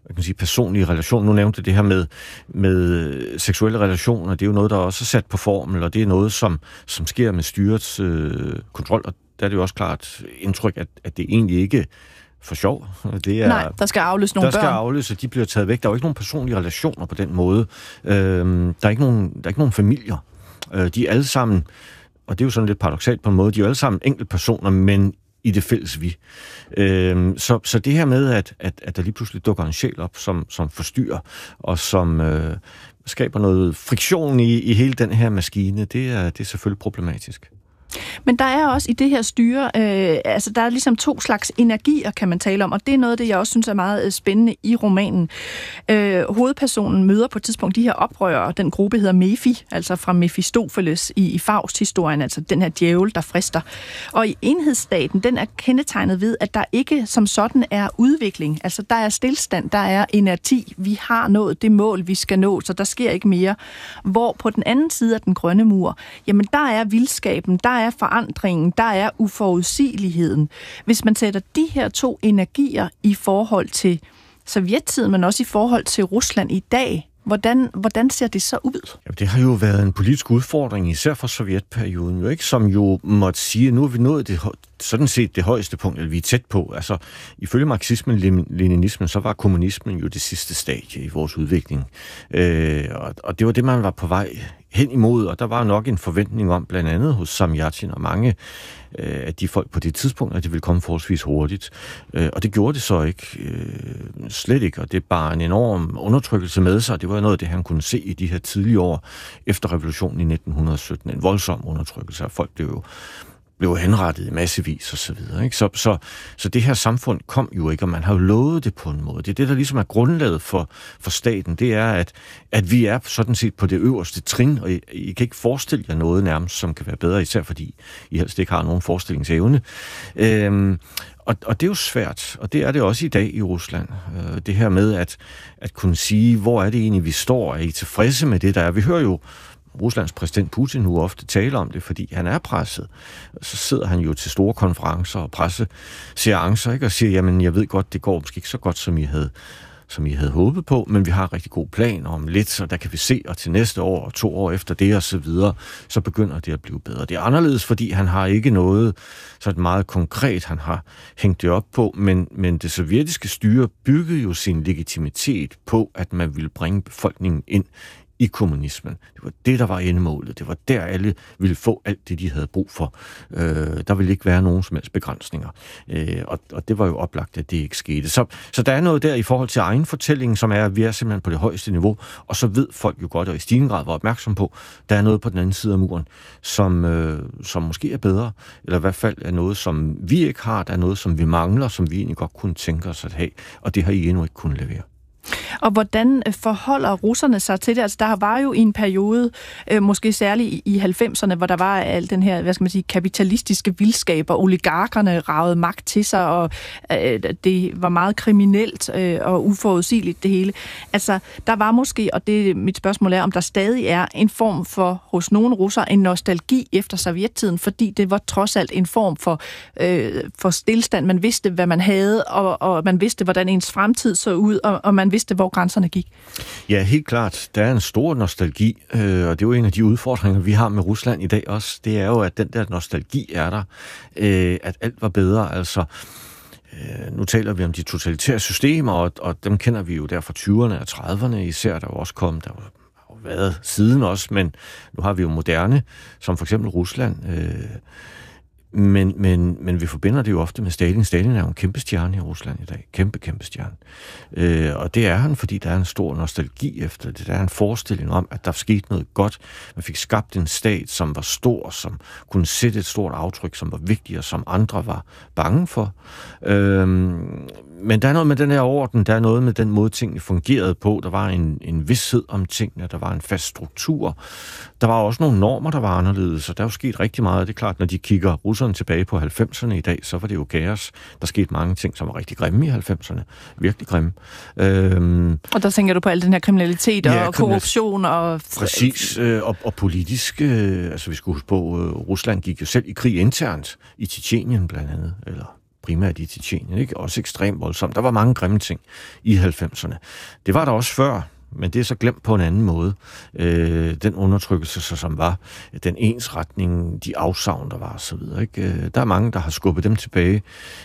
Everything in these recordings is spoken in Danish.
kan sige, personlige relationer. Nu nævnte det her med seksuelle relationer. Det er jo noget, der også er sat på formel, og det er noget, som sker med styrets kontrol. Og der er det jo også klart indtryk, at det egentlig ikke for sjov. Det er, nej, der skal afløse nogle børn. Der skal afløse, og de bliver taget væk. Der er jo ikke nogen personlige relationer på den måde. Der er ikke nogen familier. De er alle sammen, og det er jo sådan lidt paradoksalt på en måde, de er jo alle sammen enkeltpersoner, men i det fælles vi. Så det her med, at der lige pludselig dukker en sjæl op, som forstyrrer, og som skaber noget friktion i hele den her maskine, det er selvfølgelig problematisk. Men der er også i det her styre, altså der er ligesom 2 slags energier, kan man tale om, og det er noget af det, jeg også synes er meget spændende i romanen. Hovedpersonen møder på et tidspunkt de her oprørere, den gruppe hedder Mephi, altså fra Mefistofeles i Faust-historien, altså den her djævel, der frister. Og i enhedsstaten, den er kendetegnet ved, at der ikke som sådan er udvikling, altså der er stilstand, der er inerti, vi har nået det mål, vi skal nå, så der sker ikke mere. Hvor på den anden side af den grønne mur, jamen der er vildskaben, der er forandringen, der er uforudsigeligheden. Hvis man sætter de her 2 energier i forhold til Sovjettiden, men også i forhold til Rusland i dag, hvordan ser det så ud? Ja, det har jo været en politisk udfordring, især for sovjetperioden, jo ikke, som jo måtte sige, at nu har vi nået sådan set det højeste punkt, eller vi er tæt på. Altså, ifølge marxismen, leninismen, så var kommunismen jo det sidste stadie i vores udvikling. Og det var det, man var på vej hen imod, og der var nok en forventning om, blandt andet hos Samjatin og mange af de folk på det tidspunkt, at det ville komme forholdsvis hurtigt. Og det gjorde det så ikke. Slet ikke, og det er bare en enorm undertrykkelse med sig. Det var noget af det, han kunne se i de her tidlige år efter revolutionen i 1917. En voldsom undertrykkelse, og folk blev henrettet i massevis og så videre. Ikke? Så det her samfund kom jo ikke, og man har jo lovet det på en måde. Det er det, der ligesom er grundlaget for staten, det er, at vi er sådan set på det øverste trin, og I kan ikke forestille jer noget nærmest, som kan være bedre, især fordi I helst ikke har nogen forestillingsevne. Og det er jo svært, og det er det også i dag i Rusland. Det her med at kunne sige, hvor er det egentlig, vi står? Er I tilfredse med det, der er? Vi hører jo Ruslands præsident Putin nu ofte taler om det, fordi han er presset. Så sidder han jo til store konferencer og presseseancer, ikke? Og siger, jamen jeg ved godt, det går måske ikke så godt, som I havde håbet på, men vi har en rigtig god plan om lidt, så der kan vi se, og til næste år og 2 år efter det og så videre, så begynder det at blive bedre. Det er anderledes, fordi han har ikke noget sådan meget konkret, han har hængt det op på, men det sovjetiske styre byggede jo sin legitimitet på, at man ville bringe befolkningen ind i kommunismen. Det var det, der var endemålet. Det var der, alle ville få alt det, de havde brug for. Der ville ikke være nogen som helst begrænsninger. Og det var jo oplagt, at det ikke skete. Så der er noget der i forhold til egen fortælling, som er, at vi er simpelthen på det højeste niveau, og så ved folk jo godt, og i stigende grad var opmærksom på, der er noget på den anden side af muren, som måske er bedre, eller i hvert fald er noget, som vi ikke har, der er noget, som vi mangler, som vi egentlig godt kunne tænke os at have, og det har I endnu ikke kunnet levere. Og hvordan forholder russerne sig til det? Altså, der var jo i en periode, måske særligt i 90'erne, hvor der var al den her, hvad skal man sige, kapitalistiske vildskab, og oligarkerne ragede magt til sig, og det var meget kriminelt og uforudsigeligt det hele. Altså, der var måske, og det mit spørgsmål er, om der stadig er en form for, hos nogle russere, en nostalgi efter sovjettiden, fordi det var trods alt en form for stillstand. Man vidste, hvad man havde, og man vidste, hvordan ens fremtid så ud, og man vidste, hvor grænserne gik. Ja, helt klart. Der er en stor nostalgi, og det er jo en af de udfordringer, vi har med Rusland i dag også. Det er jo, at den der nostalgi er der, at alt var bedre. Altså, nu taler vi om de totalitære systemer, og dem kender vi jo der fra 20'erne og 30'erne især, der også kom, der har været siden også, men nu har vi jo moderne, som for eksempel Rusland. Men vi forbinder det jo ofte med Stalin. Stalin er jo en kæmpe stjerne i Rusland i dag. Kæmpe stjerne. Og det er han, fordi der er en stor nostalgi efter det. Der er en forestilling om, at der skete noget godt. Man fik skabt en stat, som var stor, som kunne sætte et stort aftryk, som var vigtig, og som andre var bange for. Men der er noget med den her orden, der er noget med den måde, tingene fungerede på. Der var en vished om tingene, der var en fast struktur. Der var også nogle normer, der var anderledes, og der er jo sket rigtig meget. Det er klart, når de kigger russerne tilbage på 90'erne i dag, så var det jo kaos. Der skete mange ting, som var rigtig grimme i 90'erne. Virkelig grimme. Og der tænker du på al den her kriminalitet og korruption og... Præcis, og politisk. Altså vi skulle huske på, Rusland gik jo selv i krig internt i Tjetjenien blandt andet, eller primært i Tjetjenien, ikke? Også ekstremt voldsomt. Der var mange grimme ting i 90'erne. Det var der også før, men det er så glemt på en anden måde. Den undertrykkelse, som var, den ensretning, de afsavn, der var osv. Der er mange, der har skubbet dem tilbage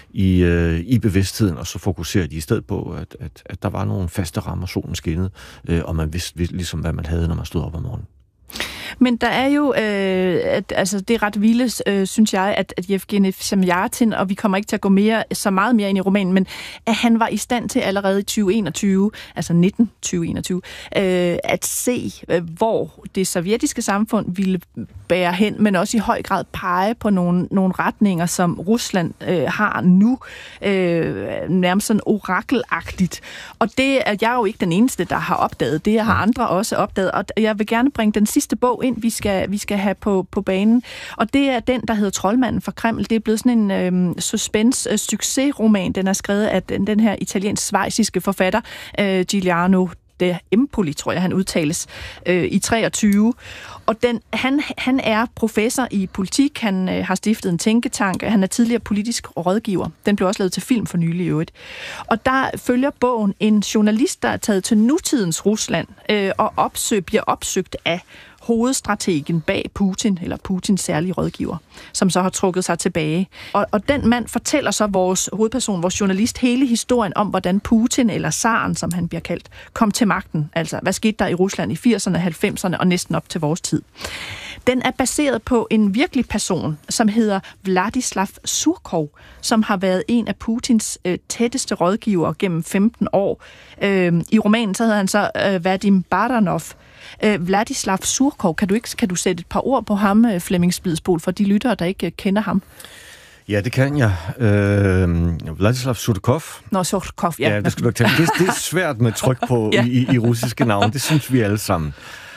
i bevidstheden, og så fokuserer de i stedet på, at der var nogle faste rammer, solen skinnede, og man vidste ligesom, hvad man havde, når man stod op om morgenen. Men der er jo, det er ret vildt, synes jeg, at Yevgeny Zamjatin, og vi kommer ikke til at gå så meget mere ind i romanen, men at han var i stand til allerede i 2021, altså 1921, at se, hvor det sovjetiske samfund ville bære hen, men også i høj grad pege på nogle retninger, som Rusland har nu, nærmest sådan orakelagtigt. Og det er jeg jo ikke den eneste, der har opdaget. Det har andre også opdaget, og jeg vil gerne bringe den sidste bog ind, vi skal have på banen. Og det er den, der hedder Troldmanden fra Kreml. Det er blevet sådan en suspense-succesroman. Den er skrevet af den her italiensk-svejsiske forfatter, Giuliano de Empoli, tror jeg, han udtales, i 23. Og han er professor i politik, han har stiftet en tænketank, han er tidligere politisk rådgiver. Den blev også lavet til film for nylig i øvrigt. Og der følger bogen en journalist, der er taget til nutidens Rusland og bliver opsøgt af hovedstrategen bag Putin, eller Putins særlige rådgiver, som så har trukket sig tilbage. Og den mand fortæller så vores hovedperson, vores journalist, hele historien om, hvordan Putin, eller zaren, som han bliver kaldt, kom til magten. Altså, hvad skete der i Rusland i 80'erne, 90'erne og næsten op til vores tid. Den er baseret på en virkelig person, som hedder Vladislav Surkov, som har været en af Putins tætteste rådgivere gennem 15 år. I romanen så hedder han så Vadim Baranov. Vladislav Surkov, kan du sætte et par ord på ham, Flemming Splidsbol, for de lyttere, der ikke kender ham? Ja, det kan jeg. Vladislav Surkov. Surkov, ja. Ja, det skal du ikke tage. Det er svært med tryk på ja. i russiske navne. Det synes vi alle sammen.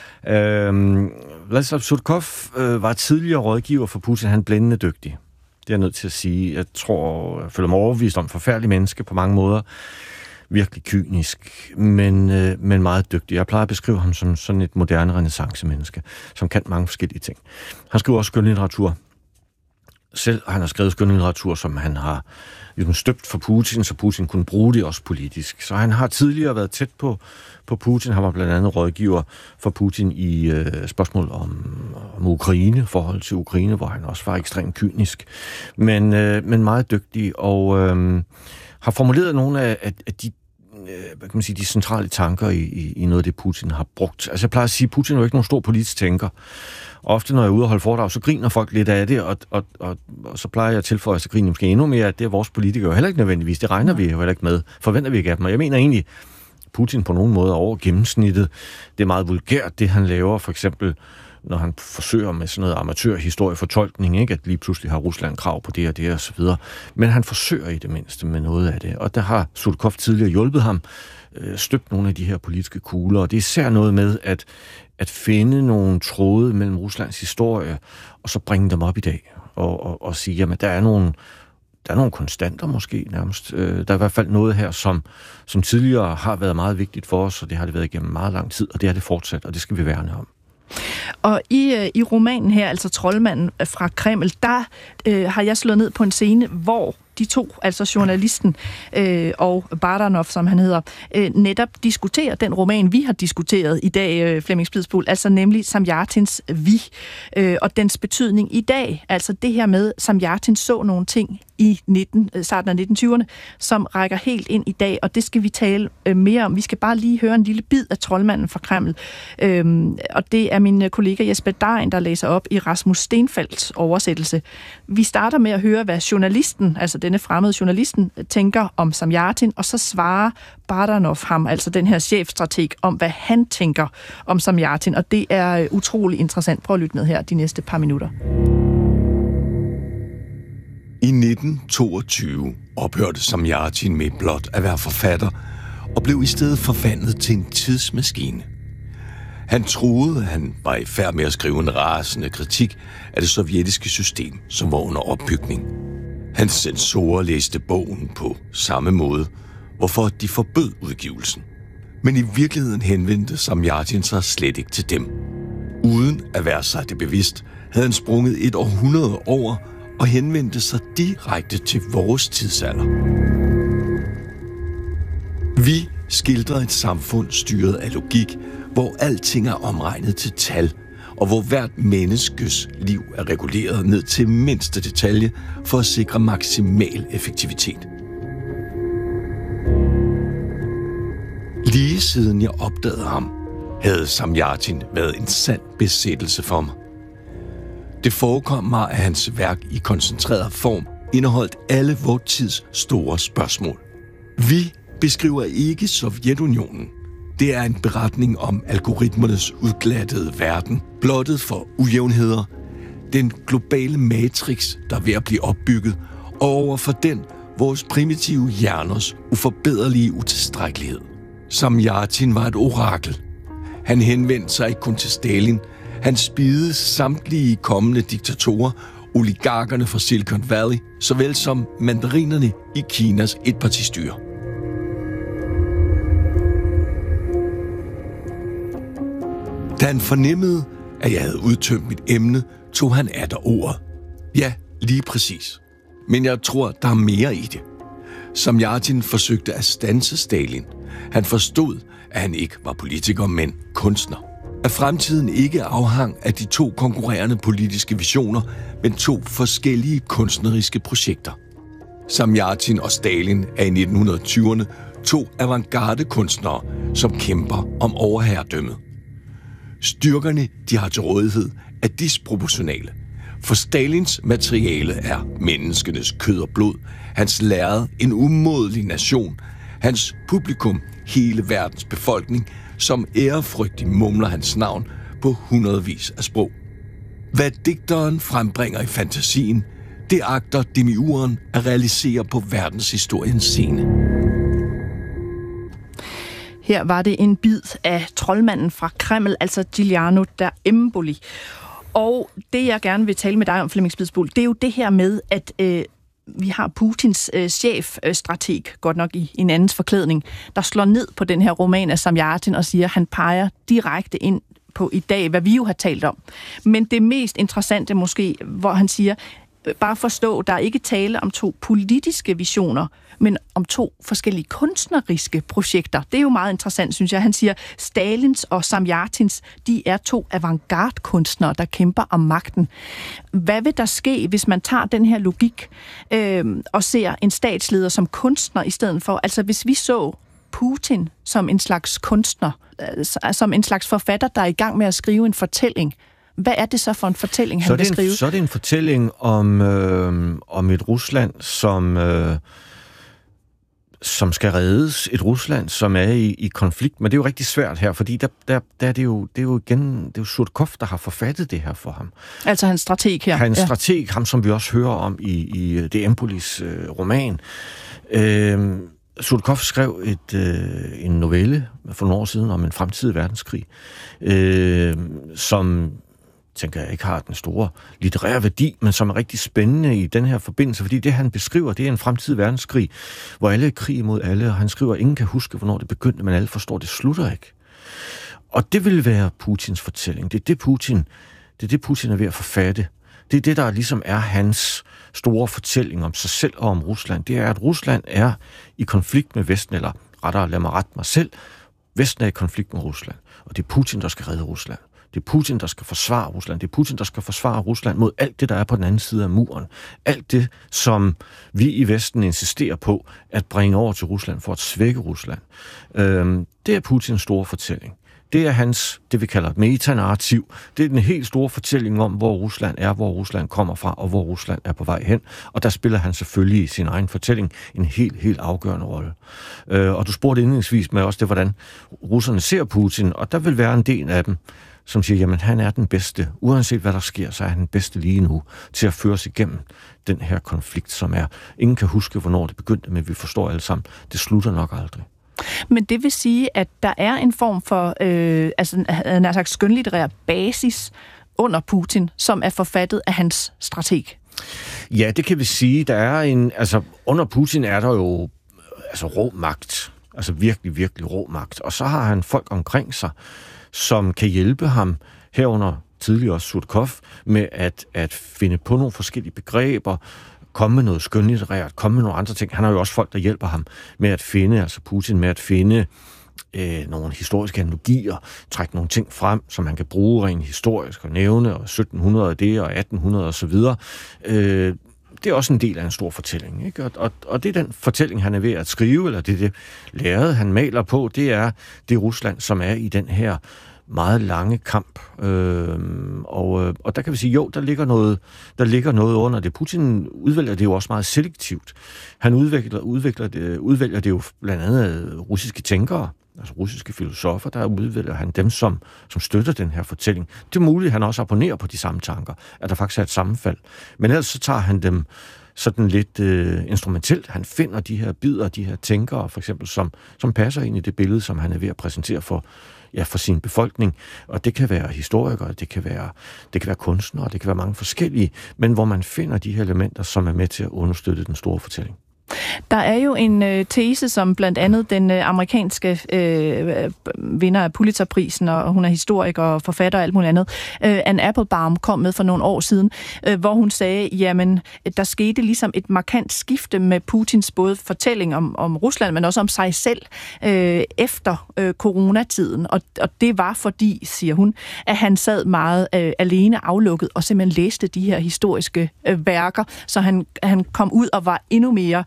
Vladislav Surkov var tidligere rådgiver for Putin. Han er blændende dygtig. Det er jeg nødt til at sige. Jeg føler mig overbevist om forfærdelig menneske på mange måder. Virkelig kynisk, men meget dygtig. Jeg plejer at beskrive ham som sådan et moderne renæssancemenneske, som kan mange forskellige ting. Han skriver også skønlitteratur. Selv han har skrevet skønlitteratur, som han har ligesom støbt for Putin, så Putin kunne bruge det også politisk. Så han har tidligere været tæt på Putin. Han var blandt andet rådgiver for Putin i spørgsmål om Ukraine, forhold til Ukraine, hvor han også var ekstremt kynisk, men meget dygtig, og har formuleret nogle af de hvad kan man sige, de centrale tanker i noget af det, Putin har brugt. Altså jeg plejer at sige, at Putin er jo ikke nogen stor politisk tænker. Ofte, når jeg er ude og holde foredrag, så griner folk lidt af det, og så plejer jeg at tilføje, at griner måske endnu mere, at det er vores politikere jo heller ikke nødvendigvis. Det regner vi jo heller ikke med. Forventer vi ikke af dem. Og jeg mener egentlig, Putin på nogen måde er over gennemsnittet. Det er meget vulgært, det han laver, for eksempel når han forsøger med sådan noget amatørhistoriefortolkning, ikke? At lige pludselig har Rusland krav på det og det og så videre. Men han forsøger i det mindste med noget af det. Og der har Surkov tidligere hjulpet ham, støbt nogle af de her politiske kugler. Og det er især noget med at finde nogle tråde mellem Ruslands historie, og så bringe dem op i dag. Og sige, jamen der er nogle konstanter måske nærmest. Der er i hvert fald noget her, som tidligere har været meget vigtigt for os, og det har det været igennem meget lang tid, og det er det fortsat, og det skal vi værne om. Og i romanen her, altså Troldmanden fra Kreml, der har jeg slået ned på en scene, hvor de to, altså journalisten og Baranov, som han hedder, netop diskuterer den roman, vi har diskuteret i dag, Flemming Splidsbol, altså nemlig Zamjatins Vi, og dens betydning i dag. Altså det her med, Zamjatin så nogle ting i starten af 1920'erne, som rækker helt ind i dag, og det skal vi tale mere om. Vi skal bare lige høre en lille bid af Troldmanden fra Kreml, og det er min kollega Jesper Dein, der læser op i Rasmus Stenfeldts oversættelse. Vi starter med at høre, hvad journalisten, altså denne fremmede journalisten, tænker om Zamjatin, og så svarer Baranov ham, altså den her chefstrateg, om hvad han tænker om Zamjatin, og det er utrolig interessant. Prøv at lytte med her de næste par minutter. I 1922 ophørte Zamjatin med blot at være forfatter og blev i stedet forvandlet til en tidsmaskine. Han troede, han var i færd med at skrive en rasende kritik af det sovjetiske system, som var under opbygning. Hans censorer læste bogen på samme måde, hvorfor de forbød udgivelsen. Men i virkeligheden henvendte Zamjatin sig slet ikke til dem. Uden at være sig det bevidst, havde han sprunget et århundrede over og henvendte sig direkte til vores tidsalder. Vi skildrer et samfund styret af logik, hvor alting er omregnet til tal, og hvor hvert menneskes liv er reguleret ned til mindste detalje for at sikre maksimal effektivitet. Lige siden jeg opdagede ham, havde Zamjatin været en sand besættelse for mig. Det forekom mig, at hans værk i koncentreret form indeholdt alle vor tids store spørgsmål. Vi beskriver ikke Sovjetunionen. Det er en beretning om algoritmernes udglattede verden, blottet for ujævnheder, den globale matrix, der er ved at blive opbygget, og overfor den vores primitive hjerners uforbederlige utilstrækkelighed. Zamjatin var et orakel. Han henvendte sig ikke kun til Stalin. Han spiede samtlige kommende diktatorer, oligarkerne fra Silicon Valley, såvel som mandarinerne i Kinas etpartistyre. Da han fornemmede, at jeg havde udtømt mit emne, tog han atter ordet. Ja, lige præcis. Men jeg tror, der er mere i det. Zamjatin forsøgte at standse Stalin. Han forstod, at han ikke var politiker, men kunstner. At fremtiden ikke afhang af de to konkurrerende politiske visioner, men to forskellige kunstneriske projekter. Zamjatin og Stalin er i 1920'erne to avantgarde-kunstnere, som kæmper om overherredømmet. Styrkerne, de har til rådighed, er disproportionale. For Stalins materiale er menneskenes kød og blod, hans lærred en umådelig nation, hans publikum hele verdens befolkning, som ærefrygtigt mumler hans navn på hundredvis af sprog. Hvad digteren frembringer i fantasien, det agter demiurgen at realisere på verdenshistoriens scene. Her var det en bid af troldmanden fra Kreml, altså Giuliano da Empoli. Og det, jeg gerne vil tale med dig om, Flemming Spidsbol, det er jo det her med, at vi har Putins chefstrateg, godt nok i en andens forklædning, der slår ned på den her roman af Zamjatin og siger, at han peger direkte ind på i dag, hvad vi jo har talt om. Men det mest interessante måske, hvor han siger, bare forstå, der er ikke tale om to politiske visioner, men om to forskellige kunstneriske projekter. Det er jo meget interessant, synes jeg. Han siger, Stalins og Zamjatins, de er to avantgarde-kunstnere, der kæmper om magten. Hvad vil der ske, hvis man tager den her logik og ser en statsleder som kunstner i stedet for? Altså, hvis vi så Putin som en slags kunstner, som en slags forfatter, der er i gang med at skrive en fortælling, hvad er det så for en fortælling, han vil skrive? Så er det en fortælling om et Rusland, som skal reddes. Et Rusland, som er i konflikt. Men det er jo rigtig svært her, fordi der er det jo Surkov, der har forfattet det her for ham. Altså hans strateg her. Hans strateg, ham som vi også hører om i det Empolis roman. Surkov skrev en novelle for nogle år siden om en fremtidig verdenskrig, som tænker jeg ikke har den store litterære værdi, men som er rigtig spændende i den her forbindelse, fordi det, han beskriver, det er en fremtidig verdenskrig, hvor alle er krig mod alle, og han skriver, at ingen kan huske, hvornår det begyndte, men alle forstår, det slutter ikke. Og det vil være Putins fortælling. Det er det, Putin er ved at forfatte. Det er det, der ligesom er hans store fortælling om sig selv og om Rusland. Det er, at Rusland er i konflikt med Vesten, eller rettere, lad mig rette mig selv, Vesten er i konflikt med Rusland, og det er Putin, der skal redde Rusland. Det er Putin, der skal forsvare Rusland. Det er Putin, der skal forsvare Rusland mod alt det, der er på den anden side af muren. Alt det, som vi i Vesten insisterer på at bringe over til Rusland for at svække Rusland. Det er Putins store fortælling. Det er hans, det vi kalder et metanarrativ. Det er den helt store fortælling om, hvor Rusland er, hvor Rusland kommer fra, og hvor Rusland er på vej hen. Og der spiller han selvfølgelig i sin egen fortælling en helt afgørende rolle. Og du spurgte indledningsvis med også det, hvordan russerne ser Putin, og der vil være en del af dem, som siger, jamen han er den bedste. Uanset hvad der sker, så er han den bedste lige nu til at føre os igennem den her konflikt, som er. Ingen kan huske, hvornår det begyndte, men vi forstår alle sammen, det slutter nok aldrig. Men det vil sige, at der er en form for en slags skønlitterær basis under Putin, som er forfattet af hans strateg. Ja, det kan vi sige. Der er under Putin er der jo rå magt. Altså virkelig rå magt. Og så har han folk omkring sig, som kan hjælpe ham herunder tidligere også Surkov, med at finde på nogle forskellige begreber, komme med noget skønlitterært, komme med nogle andre ting. Han har jo også folk, der hjælper ham med at finde, altså Putin, med at finde nogle historiske analogier, trække nogle ting frem, som han kan bruge rent historisk og nævne, og 1700 det, og 1800 og så videre. Det er også en del af en stor fortælling, ikke? Og det er den fortælling, han er ved at skrive, eller det lærrede, han maler på, det er det Rusland, som er i den her meget lange kamp. Og der kan vi sige, jo, der ligger noget under det. Putin udvælger det jo også meget selektivt. Han udvælger det jo blandt andet russiske tænkere, altså russiske filosofer, der udvælger han dem, som støtter den her fortælling. Det er muligt, at han også abonnerer på de samme tanker, at der faktisk er et sammenfald. Men ellers så tager han dem sådan lidt instrumentelt. Han finder de her bidder, de her tænkere, for eksempel, som passer ind i det billede, som han er ved at præsentere for sin befolkning. Og det kan være historikere, det kan være kunstnere, det kan være mange forskellige, men hvor man finder de her elementer, som er med til at understøtte den store fortælling. Der er jo en tese, som blandt andet den amerikanske vinder af Pulitzerprisen, og hun er historiker og forfatter og alt muligt andet, Anne Applebaum, kom med for nogle år siden, hvor hun sagde, jamen, der skete ligesom et markant skifte med Putins både fortælling om Rusland, men også om sig selv efter coronatiden. Og det var fordi, siger hun, at han sad meget alene aflukket og simpelthen læste de her historiske værker, så han kom ud og var endnu mere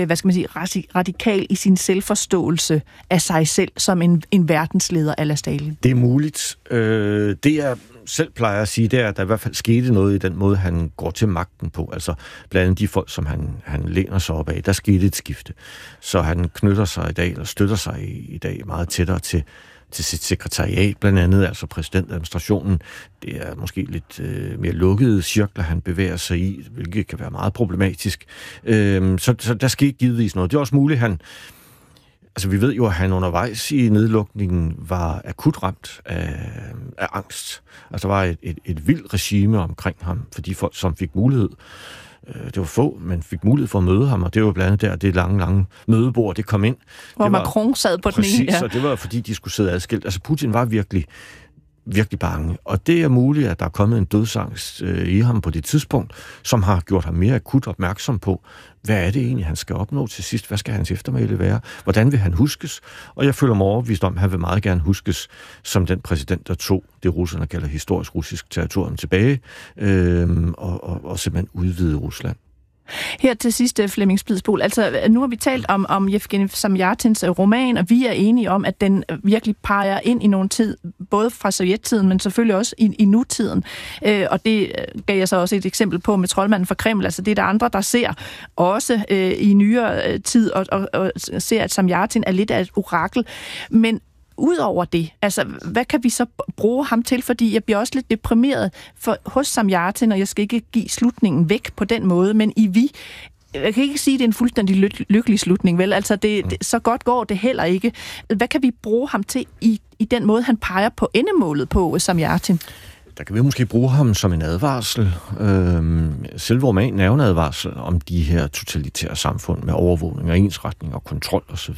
radikal i sin selvforståelse af sig selv som en verdensleder a la Stalin. Det er muligt. Det jeg selv plejer at sige, det er, at der i hvert fald skete noget i den måde, han går til magten på. Altså blandt andet de folk, som han læner sig op af, der skete et skifte. Så han knytter sig i dag, eller støtter sig i dag meget tættere til sit sekretariat, blandt andet, altså præsidentadministrationen. Det er måske lidt mere lukkede cirkler, han bevæger sig i, hvilket kan være meget problematisk. Så der skete givetvis noget. Det er også muligt, altså vi ved jo, at han undervejs i nedlukningen var akut ramt af angst. Altså der var et vildt regime omkring ham, for de folk, som fik mulighed. Det var få, men fik mulighed for at møde ham, og det var blandt andet det lange mødebord, det kom ind. Hvor Macron sad på den ene. Præcis, og det var fordi, de skulle sidde adskilt. Altså Putin var virkelig bange, og det er muligt, at der er kommet en dødsangst i ham på det tidspunkt, som har gjort ham mere akut opmærksom på, hvad er det egentlig, han skal opnå til sidst? Hvad skal hans eftermæle være? Hvordan vil han huskes? Og jeg føler mig overbevist om, at han vil meget gerne huskes som den præsident, der tog det, russerne kalder historisk russisk territorium tilbage, og simpelthen udvide Rusland. Her til sidst, Flemming Splidsboel, altså nu har vi talt om Jevgenij Samjatins roman, og vi er enige om, at den virkelig peger ind i nogle tid, både fra sovjettiden, men selvfølgelig også i nutiden. Og det gav jeg så også et eksempel på med Troldmanden fra Kreml, altså det er der andre, der ser også i nyere tid, og ser, at Samjatin er lidt af et orakel. Men udover det, altså, hvad kan vi så bruge ham til? Fordi jeg bliver også lidt deprimeret hos Samjatin, og jeg skal ikke give slutningen væk på den måde, men jeg kan ikke sige, at det er en fuldstændig lykkelig slutning, vel? Altså, så godt går det heller ikke. Hvad kan vi bruge ham til i den måde, han peger på endemålet på, Samjatin? Der kan vi måske bruge ham som en advarsel. Selve romanen er jo en advarsel om de her totalitære samfund med overvågning og ensretning og kontrol osv.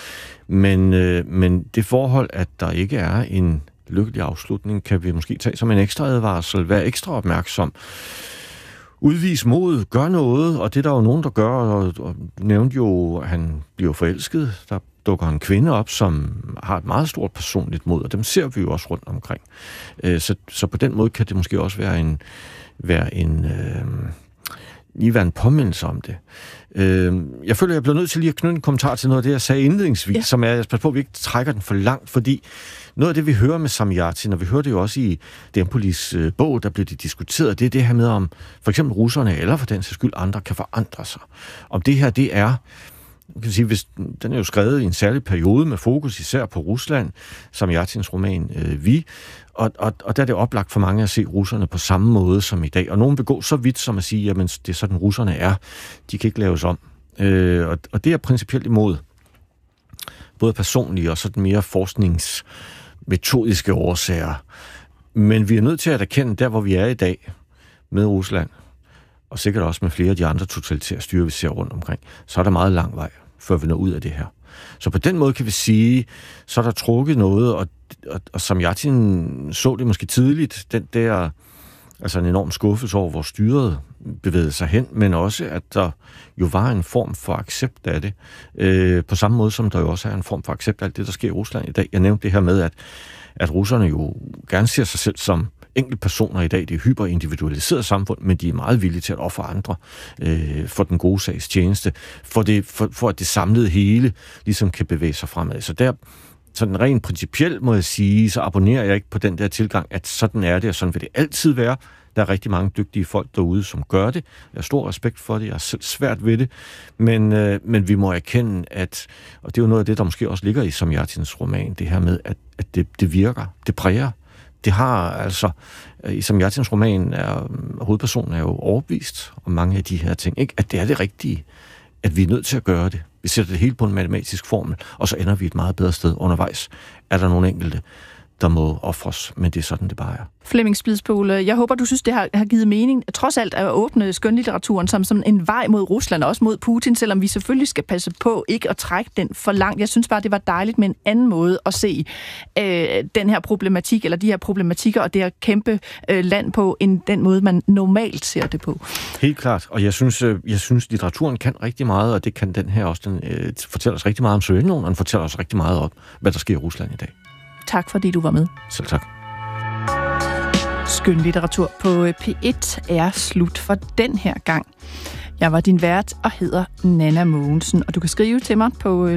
Men det forhold, at der ikke er en lykkelig afslutning, kan vi måske tage som en ekstra advarsel. Vær ekstra opmærksom. Udvis mod, gør noget, og det er der jo nogen, der gør, og du nævnte jo, at han bliver forelsket. Der dukker en kvinde op, som har et meget stort personligt mod, og dem ser vi jo også rundt omkring. Så på den måde kan det måske også være en påmindelse om det. Jeg føler, jeg bliver nødt til lige at knytte en kommentar til noget af det, jeg sagde indledningsvis, som er, jeg spørger på, at vi ikke trækker den for langt, fordi noget af det, vi hører med Samjatin, og vi hører det jo også i Dempolis bog, der bliver det diskuteret, det er det her med, om for eksempel russerne, eller for den sags skyld andre, kan forandre sig. Om det her, det er, kan sige, den er jo skrevet i en særlig periode med fokus især på Rusland, Samjatins roman Vi, og der er det oplagt for mange at se russerne på samme måde som i dag. Og nogen vil gå så vidt som at sige, jamen det er sådan russerne er, de kan ikke laves om. Og det er principielt imod både personlige og sådan mere forskningsmetodiske årsager. Men vi er nødt til at erkende, der hvor vi er i dag med Rusland, og sikkert også med flere af de andre totalitære styrer, vi ser rundt omkring, så er der meget lang vej, før vi når ud af det her. Så på den måde kan vi sige, så er der trukket noget, og og Samjatin så det måske tidligt, den der, altså en enorm skuffelse over, hvor styret bevægede sig hen, men også, at der jo var en form for accept af det. På samme måde, som der jo også er en form for accept af alt det, der sker i Rusland i dag. Jeg nævnte det her med, at russerne jo gerne ser sig selv som enkelte personer i dag. Det er hyperindividualiseret samfund, men de er meget villige til at ofre andre for den gode sags tjeneste, for at det samlede hele ligesom kan bevæge sig fremad. Så der, sådan rent principielt må jeg sige, så abonnerer jeg ikke på den der tilgang, at sådan er det, og sådan vil det altid være. Der er rigtig mange dygtige folk derude, som gør det. Jeg har stor respekt for det. Jeg har selv svært ved det. Men vi må erkende, at, og det er jo noget af det, der måske også ligger i Samjatins roman, det her med, at det virker. Det præger. Det har altså, i Samjatins roman hovedpersonen er jo overbevist om mange af de her ting. Ikke? At det er det rigtige. At vi er nødt til at gøre det. Vi sætter det hele på en matematisk formel, og så ender vi et meget bedre sted undervejs. Er der nogle enkelte, der må ofres, men det er sådan, det bare er. Flemming Splidsboel, jeg håber, du synes, det har givet mening. Trods alt at åbne skønlitteraturen som en vej mod Rusland, og også mod Putin, selvom vi selvfølgelig skal passe på ikke at trække den for langt. Jeg synes bare, det var dejligt med en anden måde at se den her problematik, eller de her problematikker, og det her kæmpe land på, end den måde, man normalt ser det på. Helt klart, og jeg synes litteraturen kan rigtig meget, og det kan den her også. Den fortæller os rigtig meget om Sovjetunionen, og den fortæller os rigtig meget om, hvad der sker i Rusland i dag. Tak fordi du var med. Selv tak. Skønlitteratur på P1 er slut for den her gang. Jeg var din vært og hedder Nanna Mogensen, og du kan skrive til mig på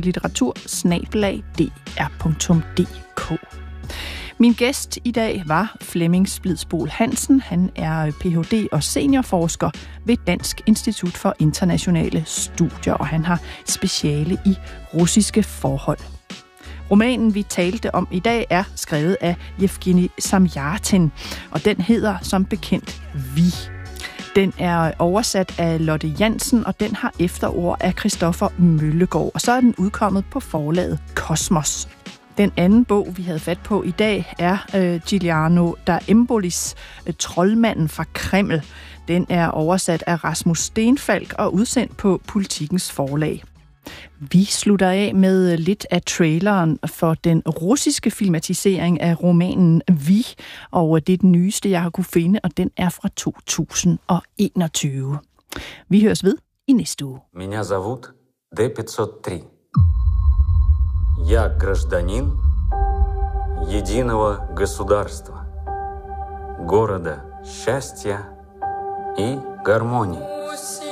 litteratur@dr.dk. Min gæst i dag var Flemming Splidsboel Hansen. Han er Ph.D. og seniorforsker ved Dansk Institut for Internationale Studier, og han har speciale i russiske forhold. Romanen, vi talte om i dag, er skrevet af Jevgenij Samjatin, og den hedder som bekendt Vi. Den er oversat af Lotte Jansen, og den har efterord af Christoffer Møllegaard, og så er den udkommet på forlaget Kosmos. Den anden bog, vi havde fat på i dag, er Giuliano da Embolis, Troldmanden fra Kreml. Den er oversat af Rasmus Stenfalk og udsendt på Politikens forlag. Vi slutter af med lidt af traileren for den russiske filmatisering af romanen Vi, og det er den nyeste, jeg har kunne finde, og den er fra 2021. Vi høres ved i næste uge. Меня зовут D503. Я гражданин единого государства, города счастья и гармонии.